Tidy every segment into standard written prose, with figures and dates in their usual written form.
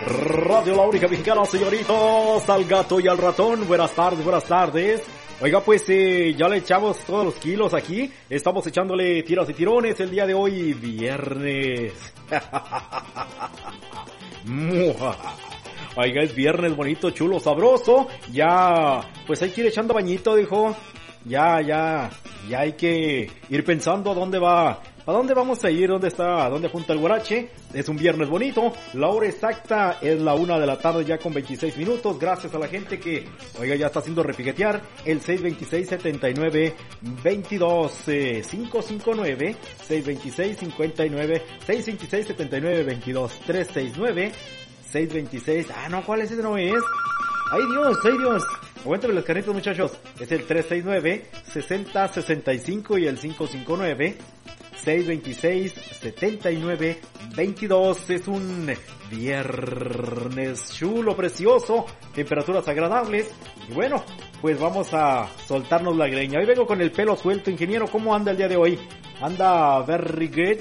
Radio La Única Mexicana, señoritos, al gato y al ratón. Buenas tardes, buenas tardes. Oiga, pues ya le echamos todos los kilos aquí. Estamos echándole tiras y tirones el día de hoy, viernes. Oiga, es viernes bonito, chulo, sabroso. Ya, pues hay que ir echando bañito, dijo. Ya hay que ir pensando a dónde va. ¿A dónde vamos a ir? ¿Dónde está? ¿Dónde apunta el guarache? Es un viernes bonito. La hora exacta es la 1 de la tarde ya con 26 minutos. Gracias a la gente que, oiga, ya está haciendo repiquetear el 626-79-22 559 626-59 626-79-22 369 626. Ah, no, ¿cuál es ese? No es. ¡Ay Dios! Aguántame las carnitas, muchachos. Es el 369-6065 y el 559 626-79-22. Es un viernes chulo, precioso, temperaturas agradables. Y bueno, pues vamos a soltarnos la greña. Hoy vengo con el pelo suelto, ingeniero. ¿Cómo anda el día de hoy? Anda very good.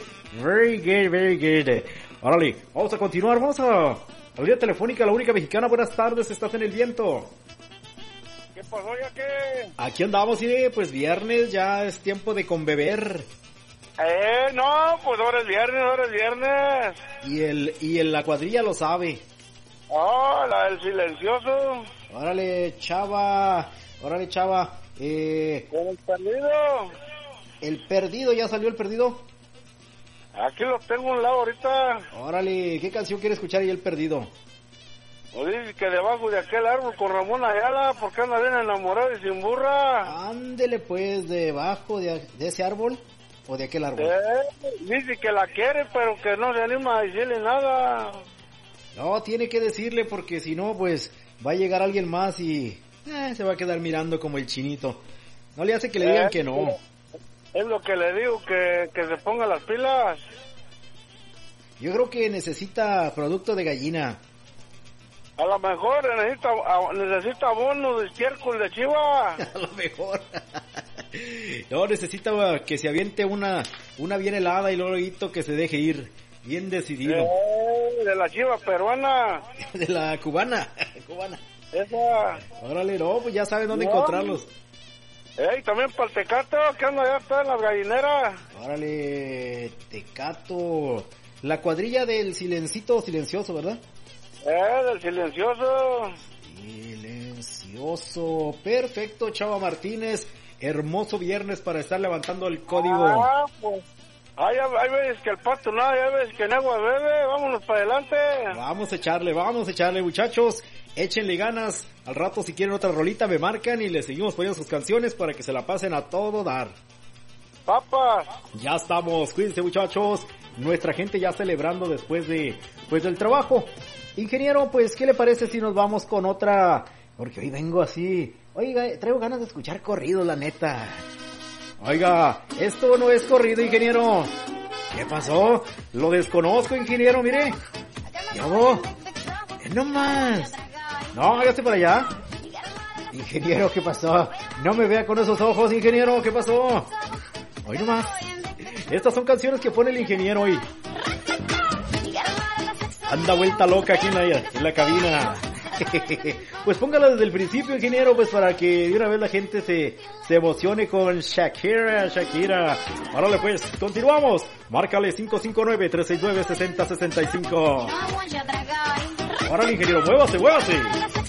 Órale, vamos a continuar. Vamos a la línea telefónica, La Única Mexicana. Buenas tardes, estás en el viento. ¿Qué pasó ya qué? Aquí andamos, mire, pues viernes, ya es tiempo de conbeber. No, pues ahora es viernes. Y la cuadrilla lo sabe. Oh, la del silencioso. Órale, chava. ¿Con el perdido? El perdido, ¿ya salió el perdido? Aquí lo tengo a un lado ahorita. Órale, ¿qué canción quiere escuchar ahí el perdido? O dice que debajo de aquel árbol con Ramón Ayala, porque anda bien enamorado y sin burra. Ándele pues, debajo de ese árbol. ¿O de aquel árbol? Dice que la quiere, pero que no se anima a decirle nada. No, tiene que decirle, porque si no, pues va a llegar alguien más y se va a quedar mirando como el chinito. No le hace que le digan que no. Es lo que le digo, que se ponga las pilas. Yo creo que necesita producto de gallina. A lo mejor necesita abono de estiércol de chiva. A lo mejor. No, necesita que se aviente una bien helada y luego que se deje ir. Bien decidido. De la chiva peruana. De la cubana. Esa. Órale, no, pues ya saben dónde encontrarlos. Y también para el tecato, que anda ya está en las gallineras. Órale, tecato. La cuadrilla del silencioso, ¿verdad? Del silencioso. Silencioso. Perfecto, Chava Martínez. Hermoso viernes para estar levantando el código. Pues. Hay veces que el pato nada, hay veces que en agua bebe. Vámonos para adelante. Vamos a echarle, muchachos. Échenle ganas. Al rato, si quieren otra rolita, me marcan y les seguimos poniendo sus canciones para que se la pasen a todo dar. Papas. Ya estamos. Cuídense, muchachos. Nuestra gente ya celebrando después del trabajo. Ingeniero, pues, ¿qué le parece si nos vamos con otra? Porque hoy vengo así. Oiga, traigo ganas de escuchar corridos, la neta. Oiga, esto no es corrido, ingeniero. ¿Qué pasó? Lo desconozco, ingeniero, mire. Yo, no más. No, hágase para allá. Ingeniero, ¿qué pasó? No me vea con esos ojos, ingeniero, ¿qué pasó? Hoy no más. Estas son canciones que pone el ingeniero hoy. Anda vuelta loca aquí en la cabina. Pues póngala desde el principio, ingeniero, pues para que de una vez la gente se emocione con Shakira. Órale pues, continuamos. Márcale 559-369-6065. Órale, ingeniero, muévase.